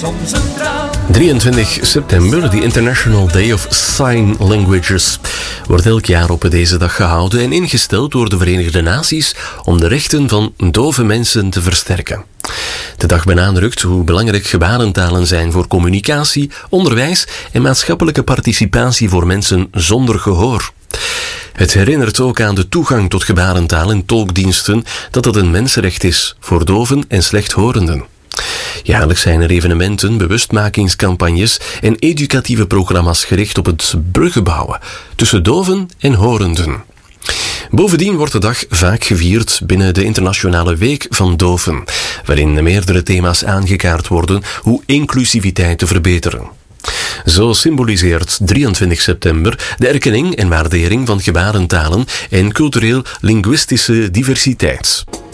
soms een traan. 23 september, de International Day of Sign Languages, wordt elk jaar op deze dag gehouden en ingesteld door de Verenigde Naties om de rechten van dove mensen te versterken. De dag benadrukt hoe belangrijk gebarentalen zijn voor communicatie, onderwijs en maatschappelijke participatie voor mensen zonder gehoor. Het herinnert ook aan de toegang tot gebarentaal en tolkdiensten dat het een mensenrecht is voor doven en slechthorenden. Jaarlijks zijn er evenementen, bewustmakingscampagnes en educatieve programma's gericht op het bruggen bouwen tussen doven en horenden. Bovendien wordt de dag vaak gevierd binnen de Internationale Week van Doven, waarin meerdere thema's aangekaart worden hoe inclusiviteit te verbeteren. Zo symboliseert 23 september de erkenning en waardering van gebarentalen en cultureel-linguïstische diversiteit.